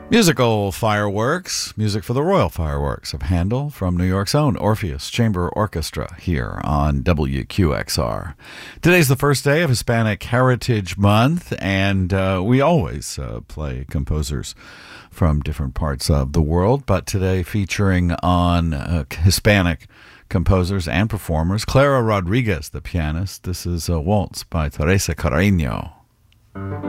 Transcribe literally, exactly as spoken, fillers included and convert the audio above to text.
Musical fireworks, music for the Royal Fireworks of Handel from New York's own Orpheus Chamber Orchestra here on W Q X R. Today's the first day of Hispanic Heritage Month, and uh, we always uh, play composers from different parts of the world, but today featuring on uh, Hispanic composers and performers, Clara Rodriguez, the pianist. This is a waltz by Teresa Carreño.